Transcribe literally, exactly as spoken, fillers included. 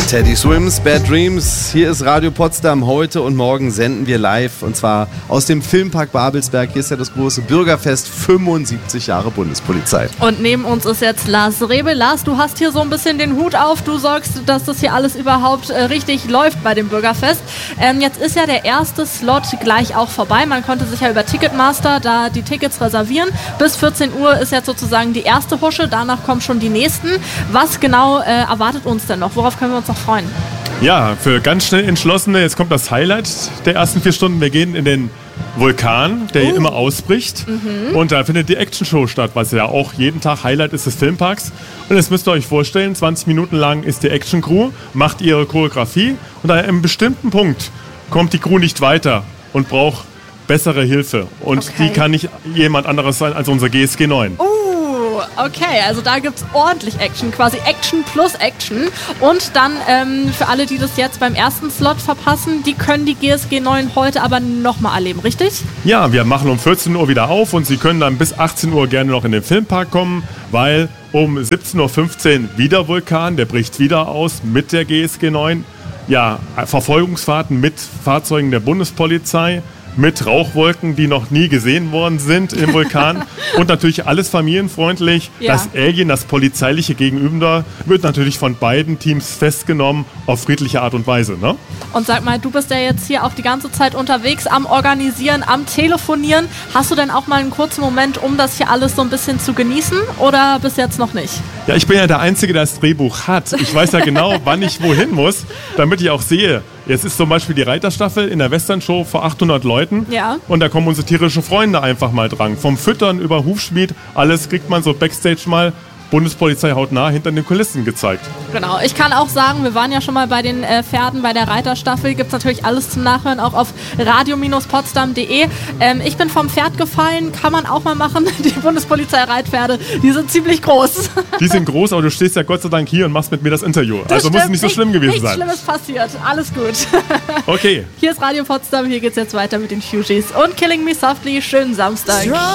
Teddy Swims, Bad Dreams. Hier ist Radio Potsdam. Heute und morgen senden wir live, und zwar aus dem Filmpark Babelsberg. Hier ist ja das große Bürgerfest, fünfundsiebzig Jahre Bundespolizei. Und neben uns ist jetzt Lars Rebe. Lars, du hast hier so ein bisschen den Hut auf. Du sorgst, dass das hier alles überhaupt äh, richtig läuft bei dem Bürgerfest. Ähm, jetzt ist ja der erste Slot gleich auch vorbei. Man konnte sich ja über Ticketmaster da die Tickets reservieren. Bis vierzehn Uhr ist jetzt sozusagen die erste Husche. Danach kommen schon die nächsten. Was genau äh, erwartet uns denn noch? Worauf können wir uns noch freuen? Ja, für ganz schnell Entschlossene, jetzt kommt das Highlight der ersten vier Stunden. Wir gehen in den Vulkan, der uh. hier immer ausbricht. Mhm. Und da findet die Action-Show statt, was ja auch jeden Tag Highlight ist des Filmparks. Und jetzt müsst ihr euch vorstellen, zwanzig Minuten lang ist die Action-Crew, macht ihre Choreografie und an einem bestimmten Punkt kommt die Crew nicht weiter und braucht bessere Hilfe. Und okay. die kann nicht jemand anderes sein als unsere G S G neun. Uh. Okay, also da gibt es ordentlich Action, quasi Action plus Action. Und dann ähm, für alle, die das jetzt beim ersten Slot verpassen, die können die G S G neun heute aber nochmal erleben, richtig? Ja, wir machen um vierzehn Uhr wieder auf und Sie können dann bis achtzehn Uhr gerne noch in den Filmpark kommen, weil um siebzehn Uhr fünfzehn wieder Vulkan, der bricht wieder aus mit der G S G neun. Ja, Verfolgungsfahrten mit Fahrzeugen der Bundespolizei, mit Rauchwolken, die noch nie gesehen worden sind im Vulkan. Und natürlich alles familienfreundlich. Ja. Das Alien, das polizeiliche Gegenüber, wird natürlich von beiden Teams festgenommen auf friedliche Art und Weise. Ne? Und sag mal, du bist ja jetzt hier auch die ganze Zeit unterwegs, am Organisieren, am Telefonieren. Hast du denn auch mal einen kurzen Moment, um das hier alles so ein bisschen zu genießen? Oder bis jetzt noch nicht? Ja, ich bin ja der Einzige, der das Drehbuch hat. Ich weiß ja genau, wann ich wohin muss, damit ich auch sehe. Jetzt ist zum Beispiel die Reiterstaffel in der Westernshow vor achthundert Leuten. Ja. Und da kommen unsere tierischen Freunde einfach mal dran. Vom Füttern über Hufschmied, alles kriegt man so Backstage mal Bundespolizei hautnah hinter den Kulissen gezeigt. Genau, ich kann auch sagen, wir waren ja schon mal bei den äh, Pferden, bei der Reiterstaffel. Gibt es natürlich alles zum Nachhören, auch auf radio potsdam punkt de. Ähm, ich bin vom Pferd gefallen, kann man auch mal machen. Die Bundespolizei-Reitpferde, die sind ziemlich groß. Die sind groß, aber du stehst ja Gott sei Dank hier und machst mit mir das Interview. Das also stimmt, muss es nicht so schlimm gewesen nichts sein. Nichts Schlimmes passiert, alles gut. Okay. Hier ist Radio Potsdam, hier geht's jetzt weiter mit den Fugees und Killing Me Softly. Schönen Samstag.